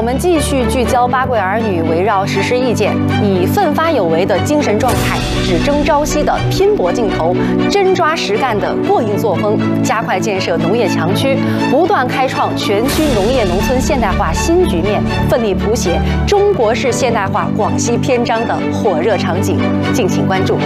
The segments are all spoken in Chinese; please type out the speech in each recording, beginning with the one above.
们继续聚焦八贵儿女围绕实施意见，以奋发有为的精神状态、只争朝夕的拼搏劲头、真抓实干的过硬作风，加快建设农业强区，不断开创全区农业农村现代化新局面，奋力谱写中国式现代化广西篇章的火热场景。敬请关注。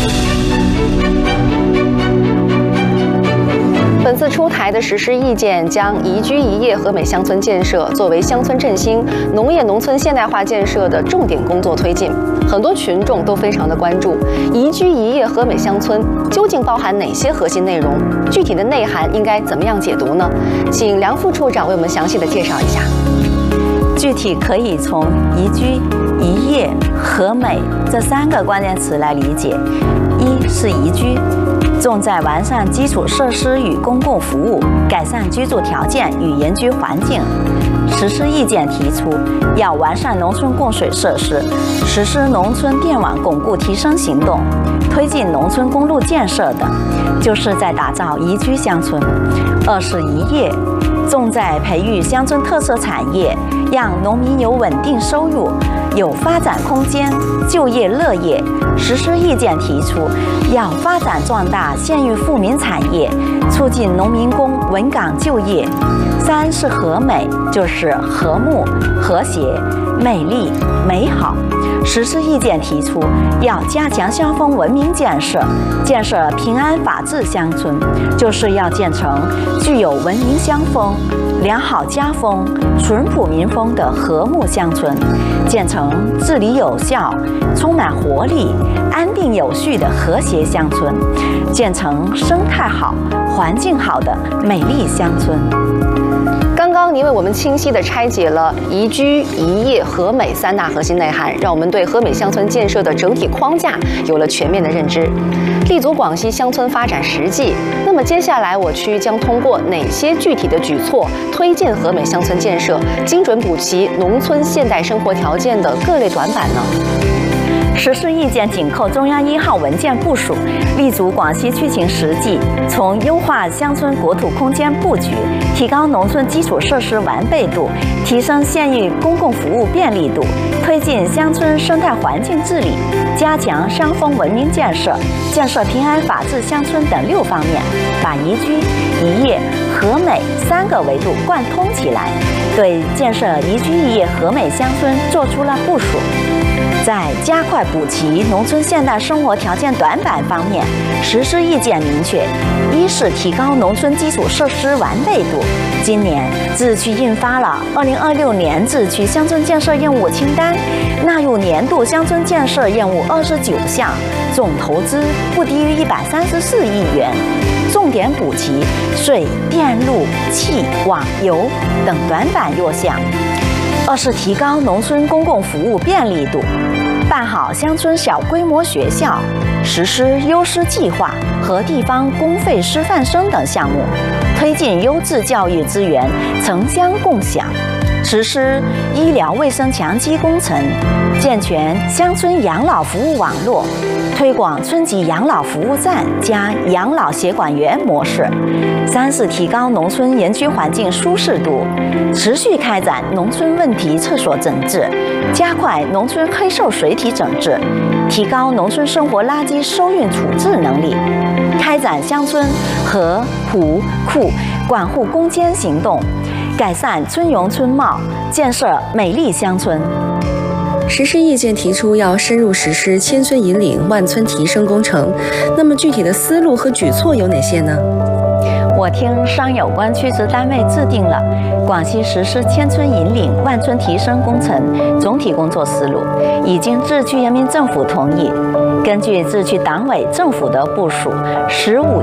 本次出台的实施意见将宜居宜业和美乡村建设作为乡村振兴、农业农村现代化建设的重点工作推进。很多群众都非常的关注，宜居宜业和美乡村究竟包含哪些核心内容？具体的内涵应该怎么样解读呢？请梁副处长为我们详细的介绍一下。 具体可以从宜居、宜业、和美这3个关键词来理解。一是宜居，重在完善基础设施与公共服务，改善居住条件与宜居环境。实施意见提出，要完善农村供水设施，实施农村电网巩固提升行动，推进农村公路建设等，就是在打造宜居乡村。二是宜业，重在培育乡村特色产业，让农民有稳定收入，有发展空间，就业乐业。实施意见提出，要发展壮大县域富民产业，促进农民工稳岗就业。3是和美，就是和睦、和谐、美丽、美好。实施意见提出，要加强乡风文明建设，建设平安法治乡村，就是要建成具有文明乡风、良好家风、淳朴民风的和睦乡村，建成治理有效、充满活力、安定有序的和谐乡村，建成生态好、环境好的美丽乡村。 刚刚您为我们清晰地拆解了宜居、宜业、和美3大核心内涵，让我们对和美乡村建设的整体框架有了全面的认知。立足广西乡村发展实际，那么接下来我区将通过哪些具体的举措推进和美乡村建设，精准补齐农村现代生活条件的各类短板呢？ 实施意见紧扣中央1号文件部署，立足广西区情实际，从优化乡村国土空间布局，提高农村基础设施完备度，提升县域公共服务便利度，推进乡村生态环境治理，加强乡风文明建设，建设平安法治乡村等6方面，把宜居、宜业、和美3个维度贯通起来，对建设宜居宜业和美乡村做出了部署。在加快补齐农村现代生活条件短板方面，实施意见明确：一是提高农村基础设施完备度。今年自治区印发了2026年自治区乡村建设任务清单，纳入年度乡村建设任务29项，总投资不低于134亿元，重点补齐水电路气网油等短板弱项。二是提高农村公共服务便利度，办好乡村小规模学校，实施优师计划和地方公费师范生等项目，推进优质教育资源城乡共享，实施医疗卫生强基工程，健全乡村养老服务网络，推广村级养老服务站加养老协管员模式。3是提高农村人居环境舒适度，持续开展农村问题厕所整治，加快农村黑臭水体整治，提高农村生活垃圾收运处置能力，开展乡村河湖库管护攻坚行动，改善村容村貌，建设美丽乡村。 实施意见提出要深入实施千村引领、万村提升工程，那么具体的思路和举措有哪些呢？ 我厅商有关区直单位制定了广西实施千村引领、万村提升工程总体工作思路，已经自治区人民政府同意。根据自治区党委政府的部署，15